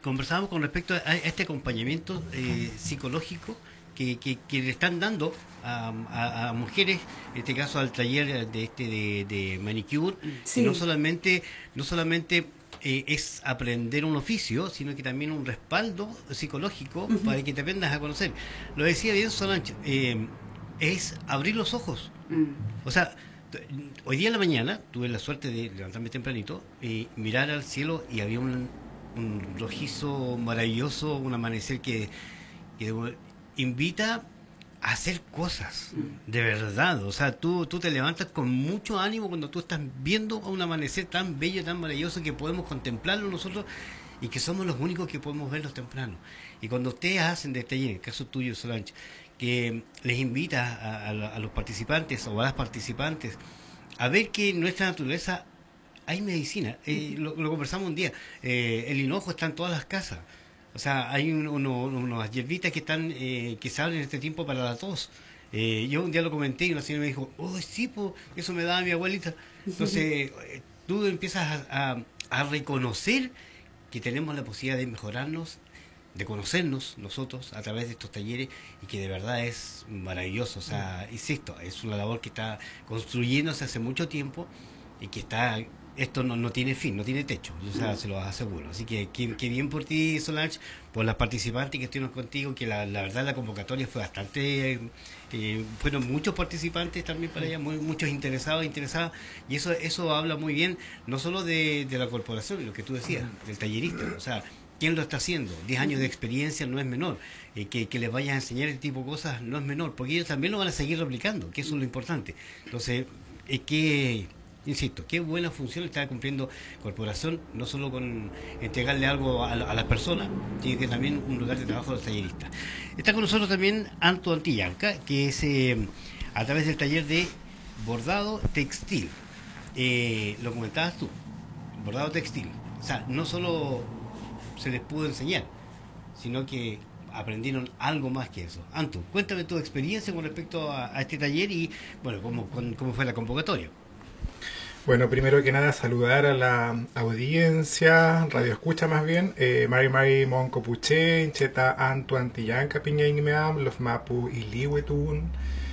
conversábamos con respecto a este acompañamiento psicológico que le están dando a mujeres, en este caso al taller de manicure, y Sí. no solamente es aprender un oficio, sino que también un respaldo psicológico Ujú. para que te aprendas a conocer. Lo decía bien Solange, es abrir los ojos. Mm. O sea, hoy día en la mañana tuve la suerte de levantarme tempranito y mirar al cielo y había un rojizo maravilloso, un amanecer que invita a hacer cosas, Mm. de verdad. O sea, tú te levantas con mucho ánimo cuando tú estás viendo un amanecer tan bello, tan maravilloso que podemos contemplarlo nosotros y que somos los únicos que podemos verlos temprano. Y cuando ustedes hacen de taller, en el caso tuyo, Solange, que les invita a los participantes o a las participantes a ver que en nuestra naturaleza hay medicina. Lo conversamos un día. El hinojo está en todas las casas. O sea, hay unas hierbitas que están que se abren en este tiempo para la tos. Yo un día lo comenté y una señora me dijo, oh, sí, po, eso me daba mi abuelita. Entonces, tú empiezas a reconocer que tenemos la posibilidad de mejorarnos, de conocernos nosotros a través de estos talleres y que de verdad es maravilloso. O sea, insisto, es una labor que está construyéndose hace mucho tiempo y que está, esto no tiene fin, no tiene techo, o sea, se lo aseguro. Así que qué bien por ti, Solange, por las participantes que estuvieron contigo, que la verdad la convocatoria fue bastante, fueron muchos participantes también para allá, muchos interesados, interesadas, y eso habla muy bien, no solo de la corporación, lo que tú decías, del tallerista, o sea, ¿quién lo está haciendo? 10 años de experiencia no es menor. Que les vayas a enseñar este tipo de cosas no es menor, porque ellos también lo van a seguir replicando, que eso es lo importante. Entonces, es que, insisto, qué buena función está cumpliendo Corporación, no solo con entregarle algo a las personas, sino que también un lugar de trabajo a los talleristas. Está con nosotros también Anto Antillanca, que es a través del taller de bordado textil. Lo comentabas tú, bordado textil. O sea, no solo se les pudo enseñar, sino que aprendieron algo más que eso. Anto, cuéntame tu experiencia con respecto a este taller y, bueno, cómo fue la convocatoria. Bueno, primero que nada saludar a la audiencia, radio escucha más bien, Mari Monco Puché, Cheta Antu Antillanca Piñainmeam, los Mapu y Liwetun.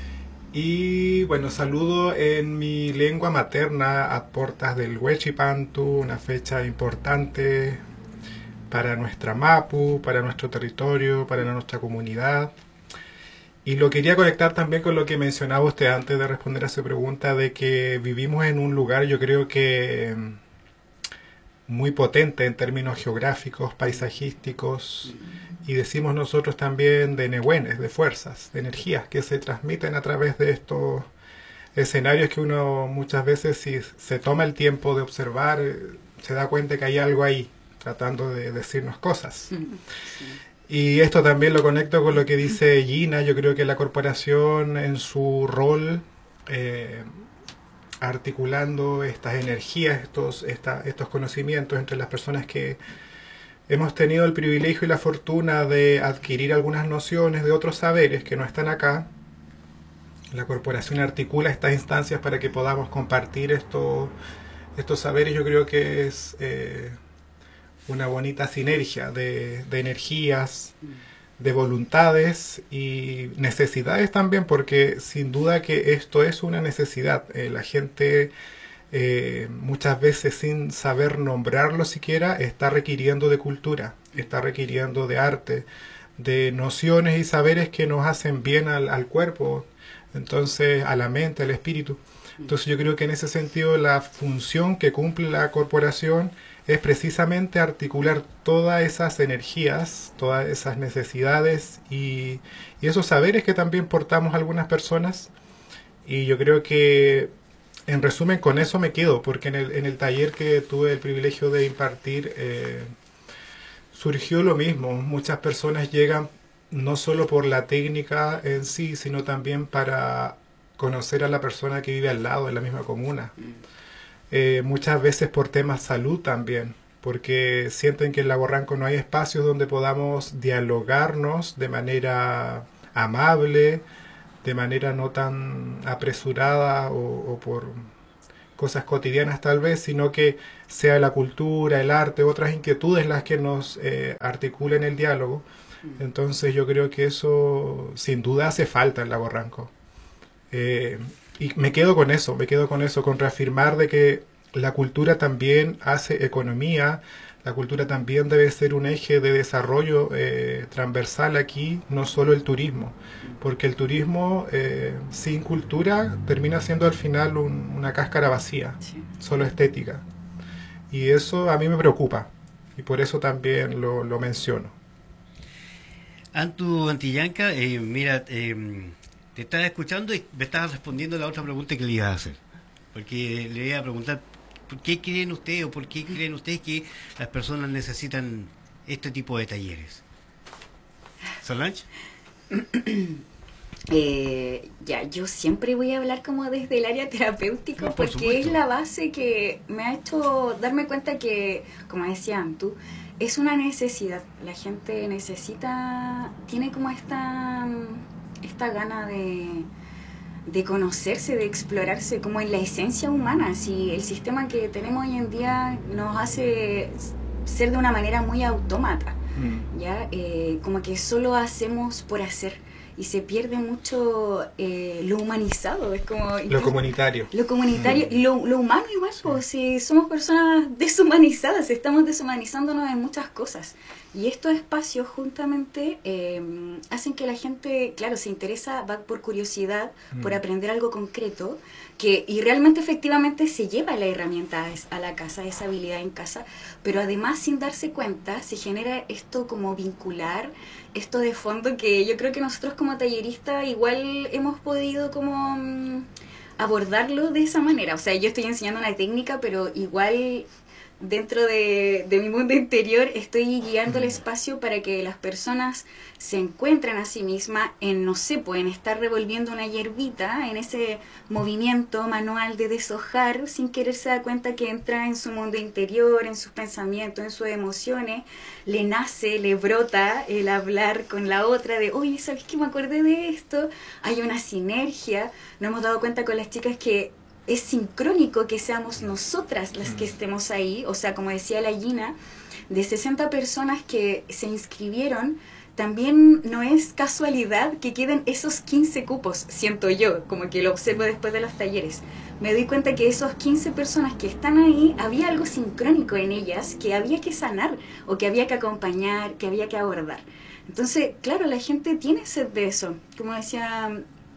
Y bueno, saludo en mi lengua materna a portas del Huechipantu, una fecha importante para nuestra Mapu, para nuestro territorio, para nuestra comunidad. Y lo quería conectar también con lo que mencionaba usted antes de responder a su pregunta de que vivimos en un lugar, yo creo que muy potente en términos geográficos, paisajísticos, y decimos nosotros también de nehuenes, de fuerzas, de energías que se transmiten a través de estos escenarios que uno muchas veces, si se toma el tiempo de observar, se da cuenta que hay algo ahí tratando de decirnos cosas. Sí. Y esto también lo conecto con lo que dice Gina. Yo creo que la corporación en su rol, articulando estas energías, estos conocimientos entre las personas que hemos tenido el privilegio y la fortuna de adquirir algunas nociones de otros saberes que no están acá, la corporación articula estas instancias para que podamos compartir estos saberes. Yo creo que es una bonita sinergia de energías, de voluntades y necesidades también, porque sin duda que esto es una necesidad. La gente muchas veces sin saber nombrarlo siquiera está requiriendo de cultura, está requiriendo de arte, de nociones y saberes que nos hacen bien al cuerpo, entonces a la mente, al espíritu. Entonces yo creo que en ese sentido la función que cumple la corporación es precisamente articular todas esas energías, todas esas necesidades y esos saberes que también portamos algunas personas. Y yo creo que, en resumen, con eso me quedo, porque en el taller que tuve el privilegio de impartir, surgió lo mismo. Muchas personas llegan no solo por la técnica en sí, sino también para conocer a la persona que vive al lado, en la misma comuna. Muchas veces por temas salud también, porque sienten que en Lago Ranco no hay espacios donde podamos dialogarnos de manera amable, de manera no tan apresurada o por cosas cotidianas tal vez, sino que sea la cultura, el arte, otras inquietudes las que nos articulen el diálogo. Entonces yo creo que eso sin duda hace falta en Lago Ranco. Y me quedo con eso, con reafirmar de que la cultura también hace economía, la cultura también debe ser un eje de desarrollo transversal aquí, no solo el turismo, porque el turismo sin cultura termina siendo al final una cáscara vacía, solo estética. Y eso a mí me preocupa, y por eso también lo menciono. Antu Antillanca, mira, te estaba escuchando y me estabas respondiendo a la otra pregunta que le iba a hacer. Porque le iba a preguntar, ¿por qué creen ustedes o por qué creen ustedes que las personas necesitan este tipo de talleres? ¿Solange? Ya, yo siempre voy a hablar como desde el área terapéutico, no, porque supuesto. Es la base que me ha hecho darme cuenta que, como decía Antu, es una necesidad. La gente necesita, tiene como esta gana de conocerse, de explorarse como en la esencia humana. Si el sistema que tenemos hoy en día nos hace ser de una manera muy autómata, ¿ya? Como que solo hacemos por hacer. Y se pierde mucho lo humanizado, es como... Lo comunitario. Lo comunitario y lo humano igual, sí. Pues, si somos personas deshumanizadas, estamos deshumanizándonos en muchas cosas. Y estos espacios justamente hacen que la gente, claro, se interesa, va por curiosidad, por aprender algo concreto, y realmente efectivamente se lleva la herramienta a la casa, esa habilidad en casa, pero además sin darse cuenta se genera esto como vincular, esto de fondo que yo creo que nosotros como talleristas igual hemos podido como abordarlo de esa manera. O sea, yo estoy enseñando una técnica, pero igual dentro de mi mundo interior estoy guiando el espacio para que las personas se encuentren a sí mismas en, no sé, pueden estar revolviendo una hierbita en ese movimiento manual de deshojar sin querer se da cuenta que entra en su mundo interior, en sus pensamientos, en sus emociones, le nace, le brota el hablar con la otra de, oye, ¿sabes qué? Me acordé de esto, hay una sinergia. Nos hemos dado cuenta con las chicas que es sincrónico que seamos nosotras las que estemos ahí. O sea, como decía la Gina, de 60 personas que se inscribieron, también no es casualidad que queden esos 15 cupos, siento yo, como que lo observo después de los talleres. Me doy cuenta que esos 15 personas que están ahí, había algo sincrónico en ellas que había que sanar, o que había que acompañar, que había que abordar. Entonces, claro, la gente tiene sed de eso, como decía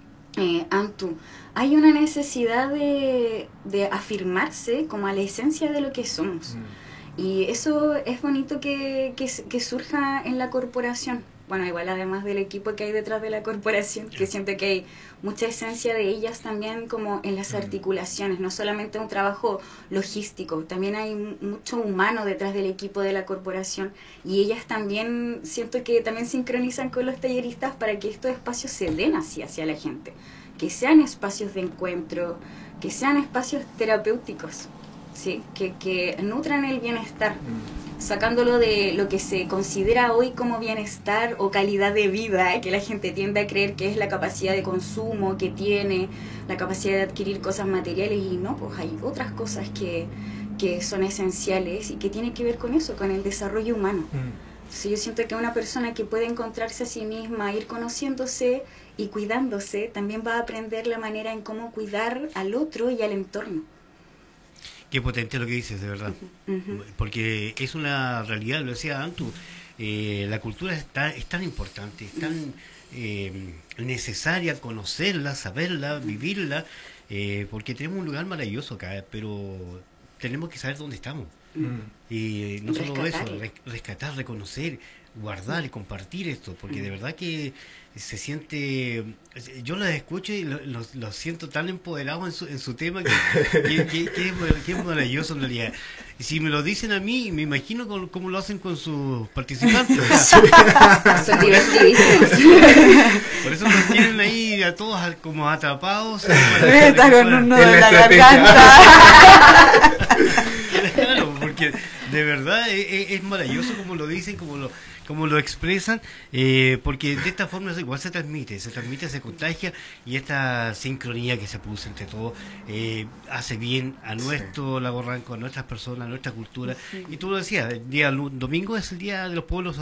Antu. Hay una necesidad de afirmarse como a la esencia de lo que somos. Y eso es bonito que surja en la corporación. Bueno, igual además del equipo que hay detrás de la corporación, que siento que hay mucha esencia de ellas también como en las articulaciones, no solamente un trabajo logístico, también hay mucho humano detrás del equipo de la corporación, y ellas también siento que también sincronizan con los talleristas para que estos espacios se den así hacia la gente, que sean espacios de encuentro, que sean espacios terapéuticos, ¿sí? Que nutran el bienestar, sacándolo de lo que se considera hoy como bienestar o calidad de vida, que la gente tiende a creer que es la capacidad de consumo que tiene, la capacidad de adquirir cosas materiales, y no, pues hay otras cosas que son esenciales y que tienen que ver con eso, con el desarrollo humano. Entonces yo siento que una persona que puede encontrarse a sí misma, ir conociéndose y cuidándose, también va a aprender la manera en cómo cuidar al otro y al entorno. Qué potente lo que dices, de verdad. Porque es una realidad, lo decía Antu, la cultura es tan importante, es tan necesaria conocerla, saberla, vivirla, porque tenemos un lugar maravilloso acá, pero tenemos que saber dónde estamos. Y no solo eso, rescatar, reconocer, guardar y compartir esto, porque de verdad que se siente, yo los escucho y los siento tan empoderados en su tema que es maravilloso en realidad. Y si me lo dicen a mí, me imagino cómo lo hacen con sus participantes. Son divertidísimos. Por eso nos tienen ahí a todos como atrapados. Está con un nudo en la garganta. Claro, porque De verdad, es maravilloso como lo dicen, como lo expresan, porque de esta forma igual se transmite, se contagia, y esta sincronía que se produce entre todos hace bien a nuestro Lago Ranco, a nuestras personas, a nuestra cultura. Y tú lo decías, el día domingo es el Día de los Pueblos